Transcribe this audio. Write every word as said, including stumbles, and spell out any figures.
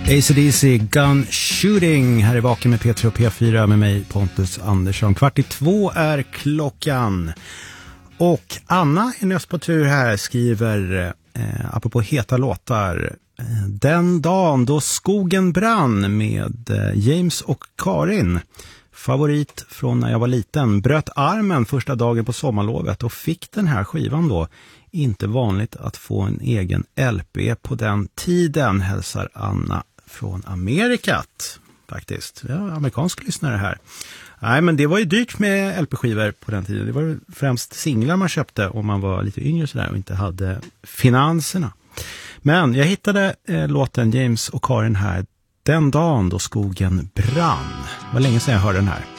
A C D C Gun Shooting här i Vaken med P tre och P fyra med mig Pontus Andersson. Kvart i två är klockan. Och Anna är näst på tur här, skriver eh, apropå heta låtar. Eh, Den dagen då skogen brann med eh, James och Karin. Favorit från när jag var liten. Bröt armen första dagen på sommarlovet och fick den här skivan då. Inte vanligt att få en egen L P på den tiden, hälsar Anna från Amerikat. Faktiskt, ja, amerikansk lyssnare här. Nej, men det var ju dyrt med L P-skivor på den tiden. Det var ju främst singlar man köpte om man var lite yngre sådär och inte hade finanserna. Men jag hittade eh, låten James och Karin här. Den dagen då skogen brann. Det var länge sedan jag hörde den här.